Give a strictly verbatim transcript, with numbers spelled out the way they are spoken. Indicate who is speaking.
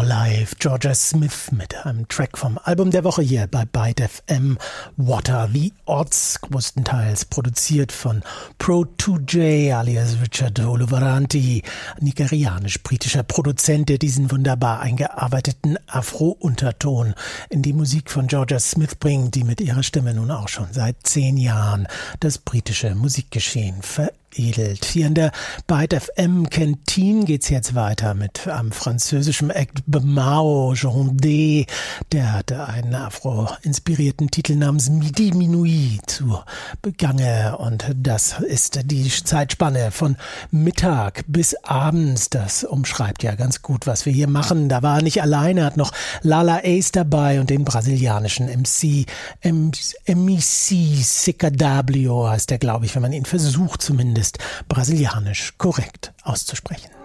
Speaker 1: More Life, Georgia Smith mit einem Track vom Album der Woche hier bei Byte F M, Water the Odds, größtenteils produziert von Pro two J alias Richard Oluwaranti, nigerianisch-britischer Produzent, der diesen wunderbar eingearbeiteten Afro-Unterton in die Musik von Georgia Smith bringt, die mit ihrer Stimme nun auch schon seit zehn Jahren das britische Musikgeschehen veredelt. Hier in der Byte F M Kantine geht's jetzt weiter mit einem französischen Act Bemao Jondé. Der hatte einen afro-inspirierten Titel namens Midi Minuit zu Begange und das ist die Zeitspanne von Mittag bis abends. Das umschreibt ja ganz gut, was wir hier machen. Da war er nicht alleine, hat noch Lala Ace dabei und den brasilianischen M C M C Sicadablio heißt der, glaube ich, wenn man ihn versucht zumindest brasilianisch korrekt auszusprechen.